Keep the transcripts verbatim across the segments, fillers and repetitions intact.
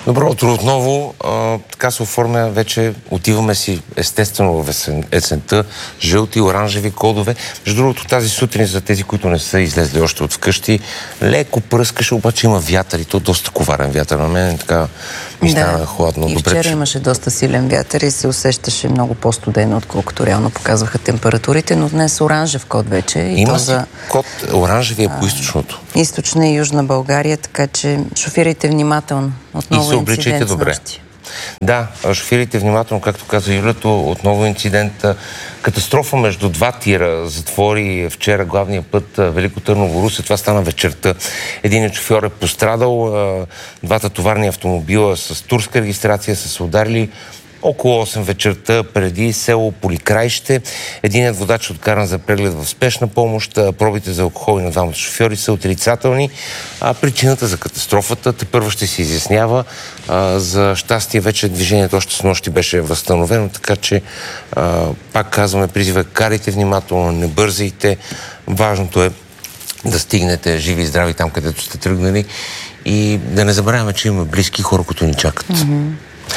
Добро утро отново. А, така се оформя вече. Отиваме си естествено в есен, есента. Жълти, оранжеви кодове. Между другото, тази сутрин за тези, които не са излезли още от вкъщи, леко пръскаше, обаче има вятър и то доста коварен вятър. На мен така ми стана да, хладно. И Добре, вчера че... имаше доста силен вятър и се усещаше много по-студено, отколкото реално показваха температурите, но днес оранжев код вече. И има то си за... код оранжеви е по източното. Източна и южна България, така че шофирайте внимателно. Отново и се обличайте добре. Да, шофирайте внимателно, както каза Юлето, отново инцидент. Катастрофа между два тира затвори вчера главния път Велико Търново-Русе. Това стана вечерта. Единият шофьор е пострадал. Двата товарни автомобила с турска регистрация са се ударили около осем вечерта преди село Поликраище. Единият водач е откаран за преглед в спешна помощ. Пробите за алкохол на двамата шофьори са отрицателни. А причината за катастрофата тепърва ще се изяснява. А, за щастие вече движението още с нощи беше възстановено, така че а, пак казваме призива, карайте внимателно, не бързайте. Важното е да стигнете живи и здрави там, където сте тръгнали и да не забравяме, че има близки хора, които ни чакат. Mm-hmm.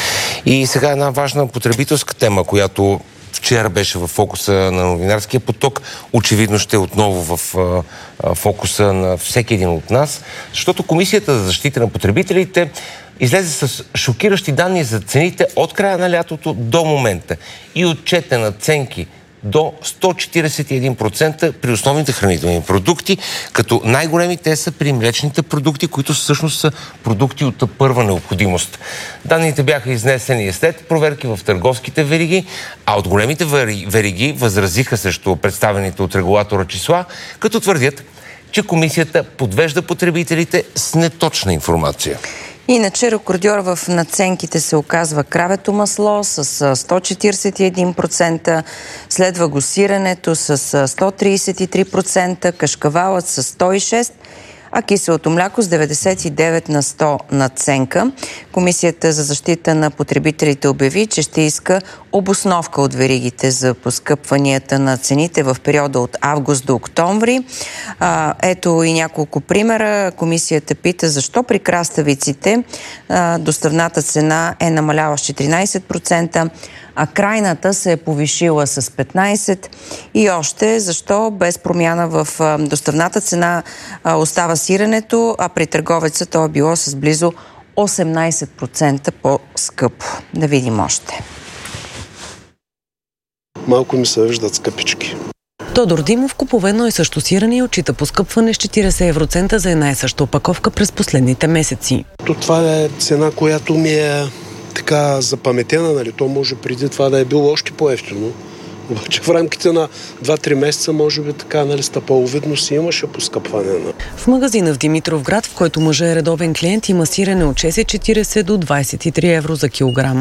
И сега една важна потребителска тема, която вчера беше в фокуса на новинарския поток, очевидно ще е отново в а, а, фокуса на всеки един от нас, защото Комисията за защита на потребителите излезе с шокиращи данни за цените от края на лятото до момента и отчете надценки до сто четиридесет и един процента при основните хранителни продукти, като най-големите са при млечните продукти, които всъщност са продукти от първа необходимост. Данните бяха изнесени след проверки в търговските вериги, а от големите вериги възразиха срещу представените от регулатора числа, като твърдят, че комисията подвежда потребителите с неточна информация. Иначе рекордьор в надценките се оказва кравето масло с сто четиридесет и един процента, следва го сиренето с сто тридесет и три процента, кашкавалът с сто и шест процента, а киселото мляко с деветдесет и девет на сто надценка. Комисията за защита на потребителите обяви, че ще иска обосновка от веригите за поскъпванията на цените в периода от август до октомври. А, ето и няколко примера. Комисията пита защо при краставиците а, доставната цена е намаляла с четиринадесет процента, а крайната се е повишила с петнадесет процента и още защо без промяна в а, доставната цена а, остава сиренето, а при търговеца то е било с близо осемнадесет процента по-скъпо. Да видим още. Малко ми се виждат скъпички. Тодор Димов купува едно и също сирене и отчита поскъпване с четиридесет евроцента за една и съща опаковка през последните месеци. Това е цена, която ми е така запаметена, нали? То може преди това да е било още по-евтино. Обаче в рамките на два-три месеца, може би така, нали, стъпаловидно си имаше поскъпване. В магазина в Димитровград, в който мъжът е редовен клиент, има сирене от шест и четиридесет до двадесет и три евро за килограм.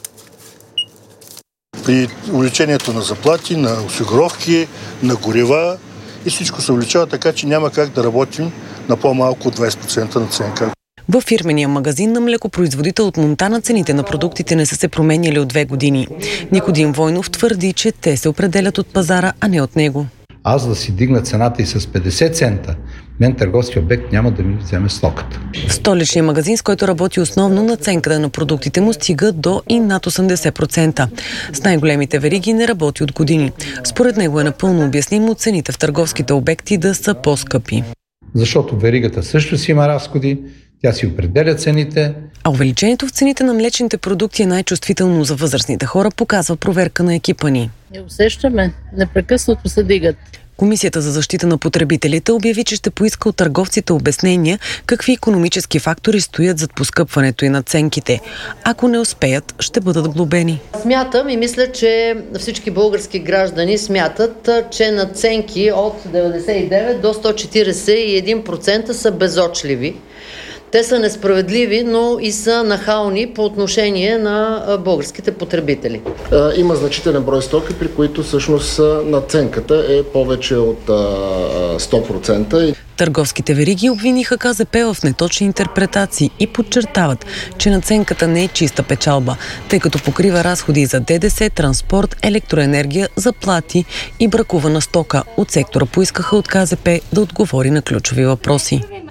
При увеличението на заплати, на осигуровки, на горива и всичко се увеличава, така че няма как да работим на по-малко от двадесет процента наценка. Във фирмения магазин на млекопроизводител от Монтана цените на продуктите не са се променяли от две години. Никодим Войнов твърди, че те се определят от пазара, а не от него. Аз да си дигна цената и с петдесет цента, мен търговски обект няма да ми вземе стоката. В столичния магазин, с който работи основно, наценката на продуктите му стига до и над осемдесет процента. С най-големите вериги не работи от години. Според него е напълно обяснимо цените в търговските обекти да са по-скъпи. Защото веригата също си има разходи, тя си определя цените. А увеличението в цените на млечните продукти е най-чувствително за възрастните хора, показва проверка на екипа ни. Не усещаме, непрекъснато се дигат. Комисията за защита на потребителите обяви, че ще поиска от търговците обяснения какви икономически фактори стоят зад поскъпването и надценките. Ако не успеят, ще бъдат глобени. Смятам и мисля, че всички български граждани смятат, че надценки от деветдесет и девет до сто четиридесет и един процента са безочливи. Те са несправедливи, но и са нахални по отношение на българските потребители. Има значителен брой стоки, при които всъщност надценката е повече от сто процента. Търговските вериги обвиниха КЗП в неточни интерпретации и подчертават, че надценката не е чиста печалба, тъй като покрива разходи за ДДС, транспорт, електроенергия, заплати и бракувана стока. От сектора поискаха от КЗП да отговори на ключови въпроси.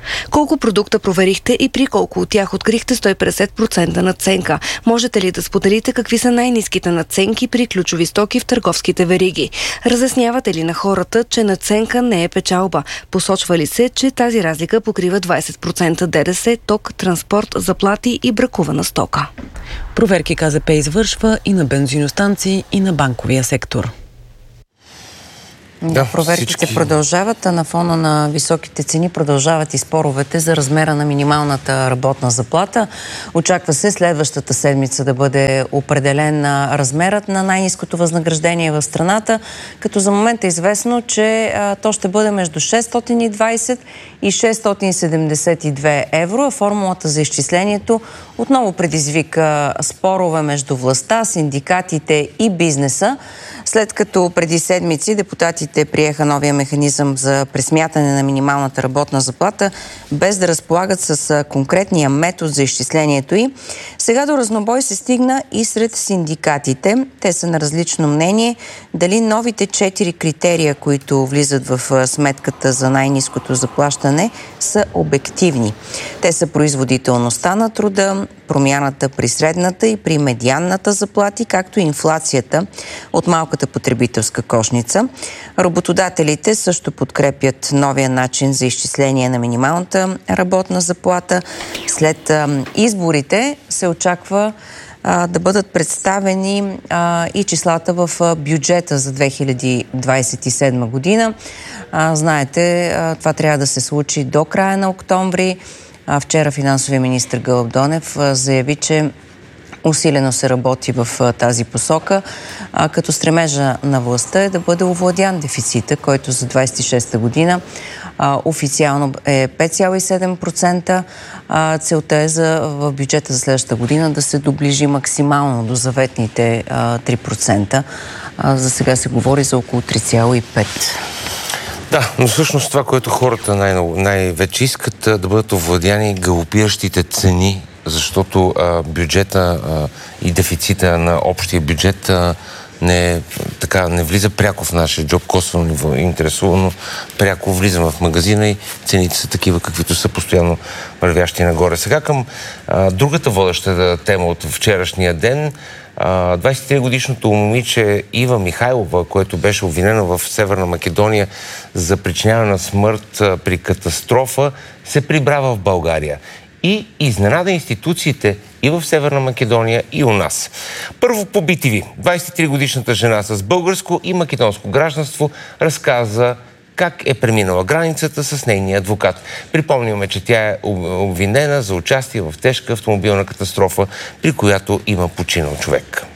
Колко продукта проверихте и при колко от тях открихте сто и петдесет процента надценка? Можете ли да споделите какви са най-ниските надценки при ключови стоки в търговските вериги? Разяснявате ли на хората, че надценка не е печалба? Посочва ли се, че тази разлика покрива двадесет процента ДДС, ток, транспорт, заплати и бракувана стока? Проверки КЗП извършва и на бензиностанции, и на банковия сектор. Да, проверките всички... продължават, а на фона на високите цени продължават и споровете за размера на минималната работна заплата. Очаква се следващата седмица да бъде определен размерът на най-ниското възнаграждение в страната, като за момента е известно, че а, то ще бъде между шестстотин и двадесет и шестстотин седемдесет и две евро, а формулата за изчислението отново предизвика спорове между властта, синдикатите и бизнеса, след като преди седмици депутатите приеха новия механизъм за пресмятане на минималната работна заплата, без да разполагат с конкретния метод за изчислението й. Сега до разнобой се стигна и сред синдикатите. Те са на различно мнение дали новите четири критерия, които влизат в сметката за най-ниското заплащане, са обективни. Те са производителността на труда, промяната при средната и при медианната заплати, както и инфлацията от малката потребителска кошница. Работодателите също подкрепят новия начин за изчисление на минималната работна заплата. След а, изборите се очаква а, да бъдат представени а, и числата в а, бюджета за две хиляди двадесет и седма година. А, знаете, а, това трябва да се случи до края на октомври. А, вчера финансовия министър Гълъб Донев а, заяви, че усилено се работи в а, тази посока, а, като стремежа на властта е да бъде овладян дефицита, който за двадесет и шеста година а, официално е пет цяло и седем процента. А, целта е за, в бюджета за следващата година да се доближи максимално до заветните а, три процента. А, за сега се говори за около три цяло и пет процента. Да, но всъщност това, което хората най- най-вече искат, да бъдат овладяни галопиращите цени, защото а, бюджета а, и дефицита на общия бюджет а, не, така, не влиза пряко в нашия джоб, косвено ниво интересува, но пряко влиза в магазина и цените са такива, каквито са постоянно вървящи нагоре. Сега към а, другата водеща тема от вчерашния ден. двадесет и три годишното момиче Ива Михайлова, което беше обвинена в Северна Македония за причиняване на смърт при катастрофа, се прибрава в България и изненада институциите и в Северна Македония, и у нас. Първо по би ти ви. двадесет и три годишната жена с българско и македонско гражданство разказа как е преминала границата с нейния адвокат. Припомняме, че тя е обвинена за участие в тежка автомобилна катастрофа, при която има починал човек.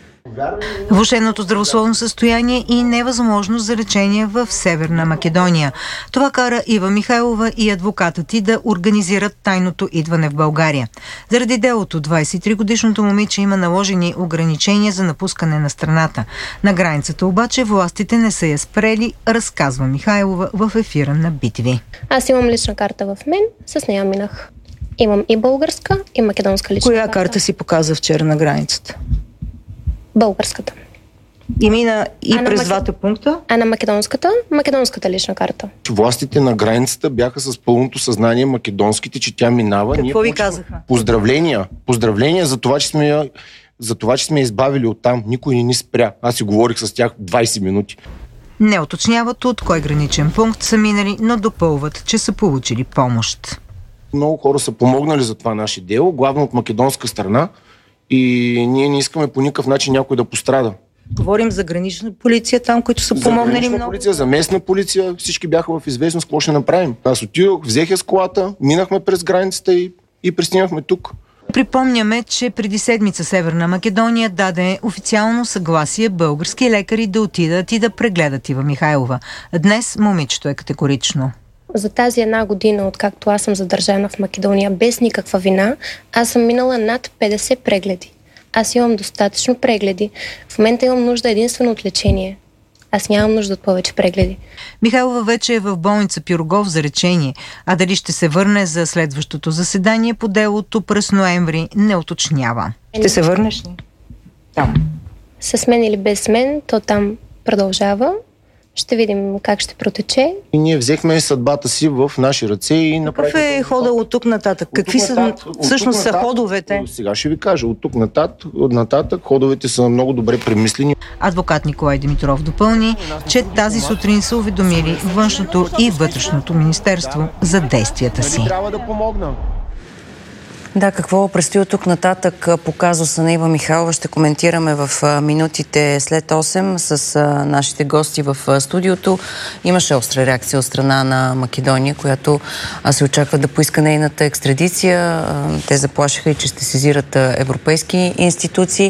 Влошеното здравословно състояние и невъзможност за лечение в Северна Македония. Това кара Ива Михайлова и адвокатът ѝ да организират тайното идване в България. Заради делото двадесет и три годишното момиче има наложени ограничения за напускане на страната. На границата обаче властите не са я спрели, разказва Михайлова в ефира на би ти ви. Аз имам лична карта в мен, с нея минах. Имам и българска, и македонска лична Коя карта. Коя карта си показа вчера на границата? Българската. И мина и а през мак... двата пункта? А на македонската? Македонската лична карта. Властите на границата бяха с пълното съзнание македонските, че тя минава. Какво ви казаха? Поздравления. Поздравления за това, че сме я, за това, че сме избавили оттам. Никой не ни спря. Аз си говорих с тях двадесет минути. Не уточняват от кой граничен пункт са минали, но допълват, че са получили помощ. Много хора са помогнали за това наше дело, главно от македонска страна. И ние не искаме по никакъв начин някой да пострада. Говорим за гранична полиция там, които са за помогнали много. Полиция, за местна полиция, всички бяха в известност какво ще направим. Аз отидох, взех я с колата, минахме през границата и, и пристигнахме тук. Припомняме, че преди седмица Северна Македония даде официално съгласие български лекари да отидат и да прегледат Ива Михайлова. Днес момичето е категорично. За тази една година, откакто аз съм задържана в Македония без никаква вина, аз съм минала над петдесет прегледи. Аз имам достатъчно прегледи. В момента имам нужда единствено от лечение. Аз нямам нужда от повече прегледи. Михайлова вече е в болница Пирогов за лечение, а дали ще се върне за следващото заседание по делото през ноември не уточнява. Ще се върнеш ли? Там. С мен или без мен, то там продължава. Ще видим как ще протече. И ние взехме съдбата си в наши ръце и направихме... Какъв е хода от тук нататък? Какви са всъщност са ходовете? Сега ще ви кажа. От тук нататък, от нататък ходовете са много добре премислени. Адвокат Николай Димитров допълни, че тази сутрин са уведомили Външното и Вътрешното министерство за действията си. Трябва да помогна. Да, какво предстои от тук нататък по казуса на Ива Михайлова ще коментираме в минутите след осем с нашите гости в студиото. Имаше остра реакция от страна на Македония, която се очаква да поиска нейната екстрадиция. Те заплашиха и че ще сезират европейски институции.